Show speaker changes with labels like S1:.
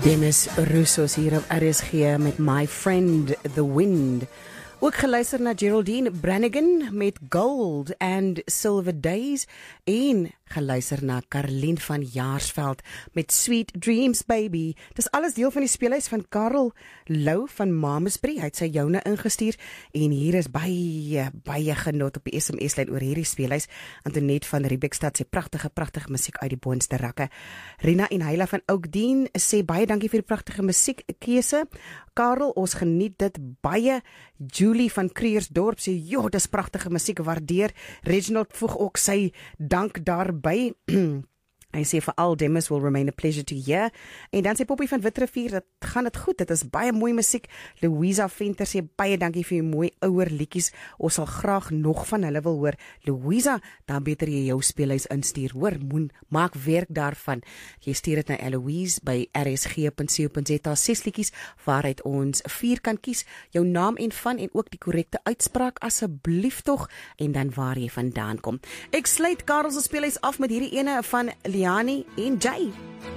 S1: Demis Roussos hier op RSG met My Friend The Wind. Ook geluister na Geraldine Brannigan met Gold and Silver Days en geluister na Karlien van Jaarsveld met Sweet Dreams Baby. Dis alles deel van die speelhuis van Karel Lou van Mamasbury. Hy het sy joune ingestuur en hier is baie genot op die SMS-lyn oor hierdie speelhuis. Antoinette van Riebeekstad sê pragtige musiek uit die boonste rakke. Rina en Heila van Oudtshoorn sê baie dankie vir die pragtige musiekkeuse. Karel, ons geniet dit baie. Julie van Kreersdorp sê, "Jo, dis pragtige musiek, waardeer." Reginald voeg ook sy dank daarby. Hy sê veral Demis will remain a pleasure to hear. En dan sê Poppy van Witrivier, dat gaan dit goed, dit is baie mooi musiek. Louisa Venter sê baie dankie vir jou mooi ouer liedjies. Ons sal graag nog van hulle wil hoor. Louisa, dan beter jy jou speelhuis instuur. Hoor, maak werk daarvan. Jy stuur dit na Eloise by rsg.co.za. 6 liedjies waaruit ons 4 kan kies. Jou naam en van en ook die korrekte uitspraak asseblief tog en dan waar jy vandaan kom. Ek sluit Karel se speelhuis af met hierdie ene van Liani en Jay.